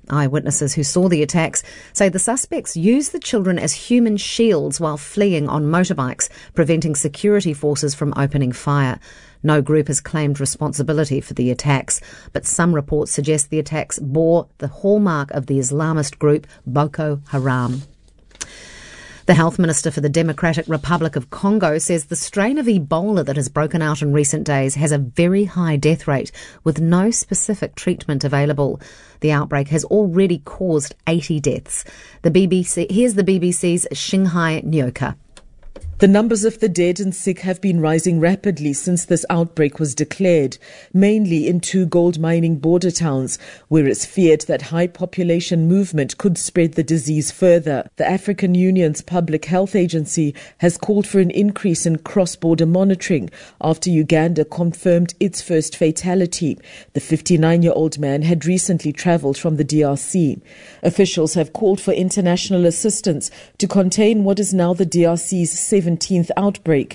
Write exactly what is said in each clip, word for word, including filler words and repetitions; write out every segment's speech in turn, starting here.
Eyewitnesses who saw the attacks say the suspects used the children as human shields while fleeing on motorbikes, preventing security forces from opening fire. No group has claimed responsibility for the attacks, but some reports suggest the attacks bore the hallmark of the Islamist group Boko Haram. The health minister for the Democratic Republic of Congo says the strain of Ebola that has broken out in recent days has a very high death rate, with no specific treatment available. The outbreak has already caused eighty deaths. The B B C, here's the B B C's Shinghai Nyoka. The numbers of the dead and sick have been rising rapidly since this outbreak was declared, mainly in two gold mining border towns, where it's feared that high population movement could spread the disease further. The African Union's Public Health Agency has called for an increase in cross-border monitoring after Uganda confirmed its first fatality. The fifty-nine-year-old man had recently travelled from the D R C. Officials have called for international assistance to contain what is now the D R C's seventeenth outbreak.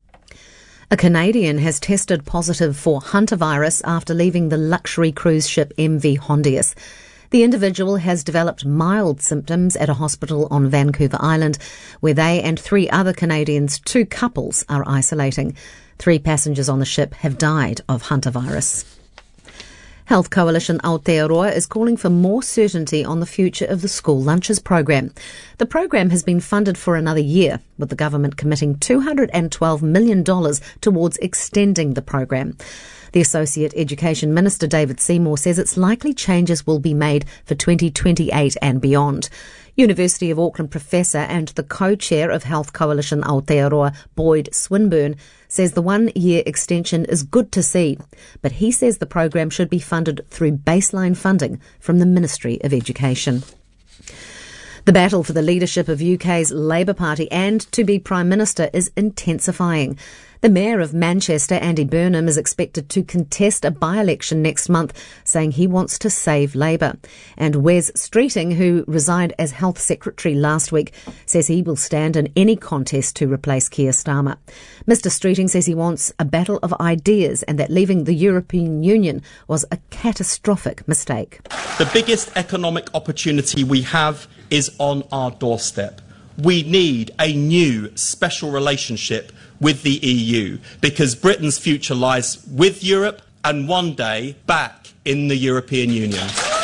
A Canadian has tested positive for hantavirus after leaving the luxury cruise ship M V Hondius. The individual has developed mild symptoms at a hospital on Vancouver Island, where they and three other Canadians, two couples, are isolating. Three passengers on the ship have died of hantavirus. Health Coalition Aotearoa is calling for more certainty on the future of the school lunches program. The program has been funded for another year, with the government committing two hundred twelve million dollars towards extending the program. The Associate Education Minister, David Seymour, says it's likely changes will be made for twenty twenty-eight and beyond. University of Auckland professor and the co-chair of Health Coalition Aotearoa, Boyd Swinburne, says the one-year extension is good to see, but he says the program should be funded through baseline funding from the Ministry of Education. The battle for the leadership of U K's Labour Party and to be Prime Minister is intensifying. The Mayor of Manchester, Andy Burnham, is expected to contest a by-election next month, saying he wants to save Labour. And Wes Streeting, who resigned as Health Secretary last week, says he will stand in any contest to replace Keir Starmer. Mister Streeting says he wants a battle of ideas and that leaving the European Union was a catastrophic mistake. The biggest economic opportunity we have is on our doorstep. We need a new special relationship with the E U because Britain's future lies with Europe and one day back in the European Union.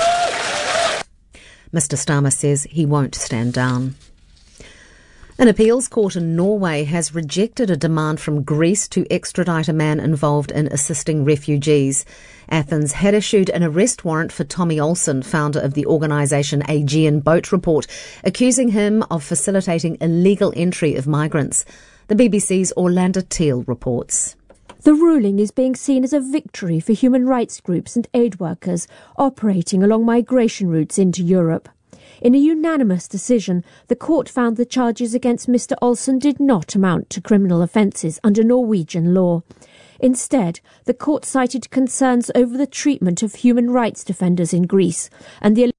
Mister Starmer says he won't stand down. An appeals court in Norway has rejected a demand from Greece to extradite a man involved in assisting refugees. Athens had issued an arrest warrant for Tommy Olsen, founder of the organisation Aegean Boat Report, accusing him of facilitating illegal entry of migrants. The B B C's Orlando Teal reports. The ruling is being seen as a victory for human rights groups and aid workers operating along migration routes into Europe. In a unanimous decision, the court found the charges against Mister Olsen did not amount to criminal offences under Norwegian law. Instead, the court cited concerns over the treatment of human rights defenders in Greece and the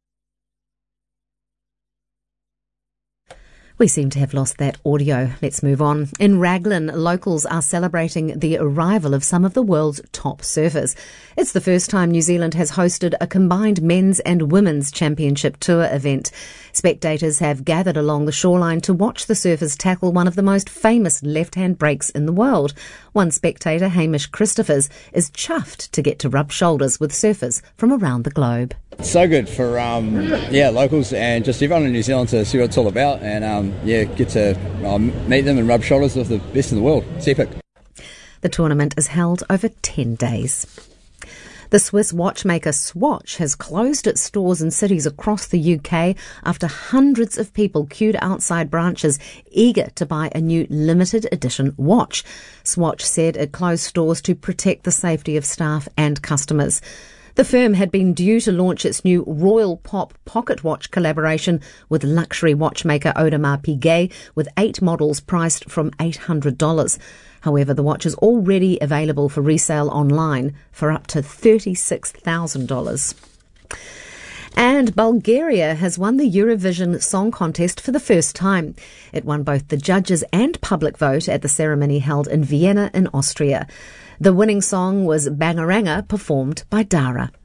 We seem to have lost that audio. Let's move on. In Raglan, locals are celebrating the arrival of some of the world's top surfers. It's the first time New Zealand has hosted a combined men's and women's championship tour event. Spectators have gathered along the shoreline to watch the surfers tackle one of the most famous left-hand breaks in the world. One spectator, Hamish Christophers, is chuffed to get to rub shoulders with surfers from around the globe. So good for um, yeah locals and just everyone in New Zealand to see what it's all about and um, yeah get to um, meet them and rub shoulders with the best in the world. It's epic. The tournament is held over ten days. The Swiss watchmaker Swatch has closed its stores in cities across the U K after hundreds of people queued outside branches eager to buy a new limited edition watch. Swatch said it closed stores to protect the safety of staff and customers. The firm had been due to launch its new Royal Pop pocket watch collaboration with luxury watchmaker Audemars Piguet, with eight models priced from eight hundred dollars. However, the watch is already available for resale online for up to thirty-six thousand dollars. And Bulgaria has won the Eurovision Song Contest for the first time. It won both the judges and public vote at the ceremony held in Vienna in Austria. The winning song was Bangaranga, performed by Dara.